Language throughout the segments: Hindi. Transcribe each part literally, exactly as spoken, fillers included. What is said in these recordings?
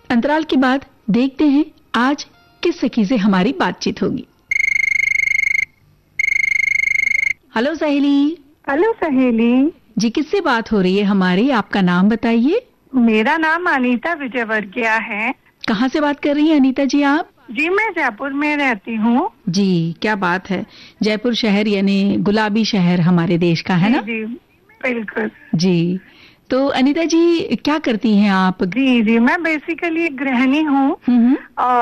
अंतराल के बाद देखते हैं आज किस सखी से हमारी बातचीत होगी। हेलो सहेली। हेलो सहेली जी, किससे बात हो रही है हमारी? आपका नाम बताइए। मेरा नाम अनीता विजयवर्गीय है। कहाँ से बात कर रही हैं अनीता जी आप? जी, मैं जयपुर में रहती हूँ। जी, क्या बात है। जयपुर शहर यानी गुलाबी शहर हमारे देश का है ना? जी बिल्कुल जी। तो अनीता जी क्या करती हैं आप? जी जी मैं बेसिकली गृहिणी हूँ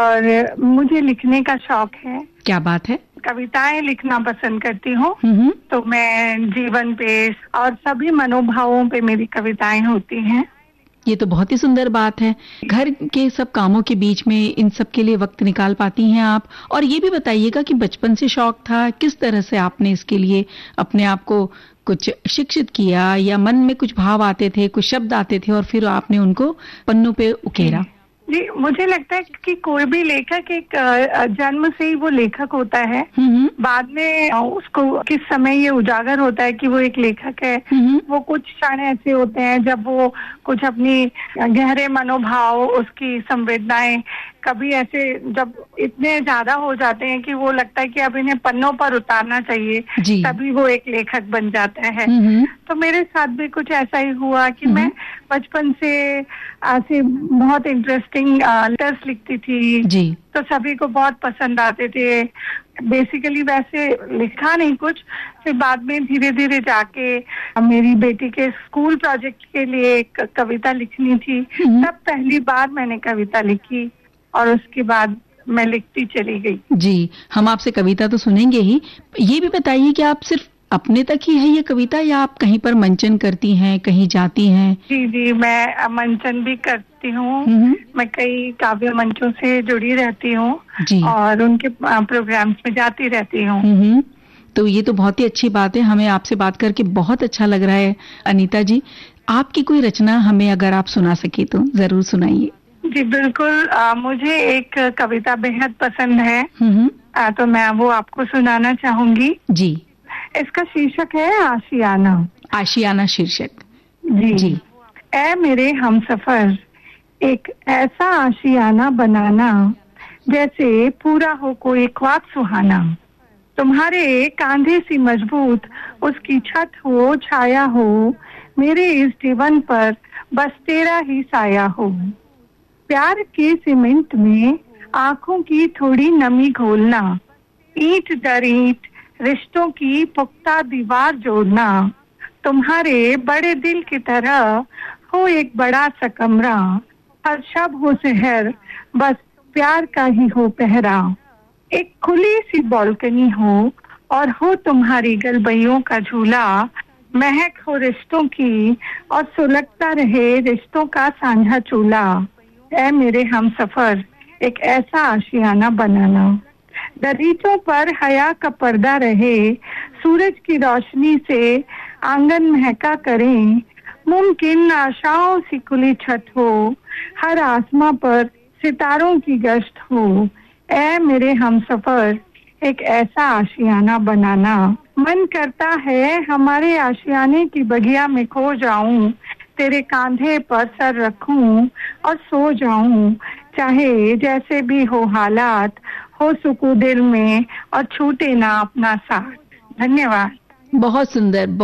और मुझे लिखने का शौक है। क्या बात है। कविताएं लिखना पसंद करती हूँ। तो मैं जीवन पे और सभी मनोभावों पे मेरी कविताएं होती हैं। ये तो बहुत ही सुंदर बात है। घर के सब कामों के बीच में इन सब के लिए वक्त निकाल पाती हैं आप। और ये भी बताइएगा कि बचपन से शौक था, किस तरह से आपने इसके लिए अपने आप को कुछ शिक्षित किया, या मन में कुछ भाव आते थे, कुछ शब्द आते थे और फिर आपने उनको पन्नों पे उकेरा? जी, मुझे लगता है कि कोई भी लेखक एक जन्म से ही वो लेखक होता है। बाद में उसको किस समय ये उजागर होता है कि वो एक लेखक है। वो कुछ क्षण ऐसे होते हैं जब वो कुछ अपनी गहरे मनोभाव, उसकी संवेदनाएं कभी ऐसे जब इतने ज्यादा हो जाते हैं कि वो लगता है कि अब इन्हें पन्नों पर उतारना चाहिए, तभी वो एक लेखक बन जाता है। तो मेरे साथ भी कुछ ऐसा ही हुआ कि मैं बचपन से ऐसे बहुत इंटरेस्टिंग लेटर्स लिखती थी। जी। तो सभी को बहुत पसंद आते थे। बेसिकली वैसे लिखा नहीं कुछ, फिर बाद में धीरे धीरे जाके मेरी बेटी के स्कूल प्रोजेक्ट के लिए एक कविता लिखनी थी। तब पहली बार मैंने कविता लिखी और उसके बाद मैं लिखती चली गई। जी, हम आपसे कविता तो सुनेंगे ही। ये भी बताइए कि आप सिर्फ अपने तक ही है ये कविता, या आप कहीं पर मंचन करती हैं, कहीं जाती हैं? जी जी मैं मंचन भी करती हूँ। मैं कई काव्य मंचों से जुड़ी रहती हूँ और उनके प्रोग्राम्स में जाती रहती हूँ। तो ये तो बहुत ही अच्छी बात है। हमें आपसे बात करके बहुत अच्छा लग रहा है अनीता जी। आपकी कोई रचना हमें अगर आप सुना सके तो जरूर सुनाइए। जी बिल्कुल। आ, मुझे एक कविता बेहद पसंद है। आ, तो मैं वो आपको सुनाना चाहूंगी। जी। इसका शीर्षक है आशियाना। आशियाना शीर्षक। जी जी। ऐ मेरे हमसफर, एक ऐसा आशियाना बनाना जैसे पूरा हो कोई ख्वाब सुहाना। तुम्हारे कांधे सी मजबूत उसकी छत हो, छाया हो, मेरे इस जीवन पर बस तेरा ही साया हो। प्यार के सीमेंट में आंखों की थोड़ी नमी घोलना, ईंट दर ईंट रिश्तों की पुख्ता दीवार जोड़ना। तुम्हारे बड़े दिल की तरह हो एक बड़ा सा कमरा, हर शब हो शहर बस प्यार का ही हो पहरा। एक खुली सी बालकनी हो और हो तुम्हारी गलबैयों का झूला, महक हो रिश्तों की और सुलगता रहे रिश्तों का साझा चूल्हा। ऐ मेरे हमसफर, एक ऐसा आशियाना बनाना। दरीचों पर हया का पर्दा रहे, सूरज की रोशनी से आंगन महका करें, मुमकिन आशाओं सी खुली छत हो, हर आसमां पर सितारों की गश्त हो। ऐ मेरे हमसफर, एक ऐसा आशियाना बनाना। मन करता है हमारे आशियाने की बगिया में खो जाऊं, तेरे कांधे पर सर रखूं और सो जाऊं, चाहे जैसे भी हो हालात, हो सुकून दिल में और छूटे ना अपना साथ। धन्यवाद। बहुत सुंदर।